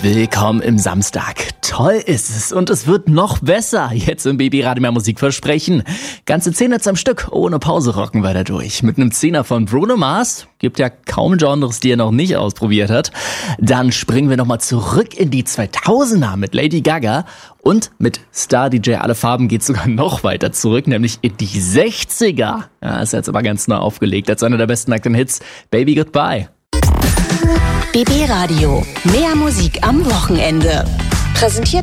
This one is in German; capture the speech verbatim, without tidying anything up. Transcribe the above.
Willkommen im Samstag. Toll ist es und es wird noch besser. Jetzt im Baby Radio mehr Musik versprechen. Ganze zehn Hits am Stück, ohne Pause rocken wir da durch. Mit einem Zehner von Bruno Mars. Gibt ja kaum Genres, die er noch nicht ausprobiert hat. Dann springen wir nochmal zurück in die zweitausender mit Lady Gaga. Und mit Star D J Alle Farben geht's sogar noch weiter zurück, nämlich in die sechziger. Ja, ist jetzt aber ganz neu aufgelegt als einer der besten aktuellen Hits. Baby Goodbye. B B Radio. Mehr Musik am Wochenende. Präsentiert